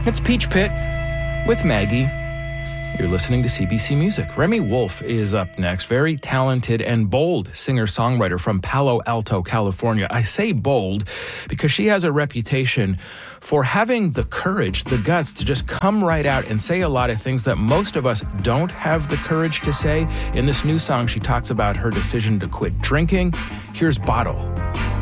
It's Peach Pit with Maggie. You're listening to CBC Music. Remi Wolf is up next. Very talented and bold singer-songwriter from Palo Alto, California. I say bold because she has a reputation for having the courage, the guts to just come right out and say a lot of things that most of us don't have the courage to say. In this new song, she talks about her decision to quit drinking. Here's Bottle.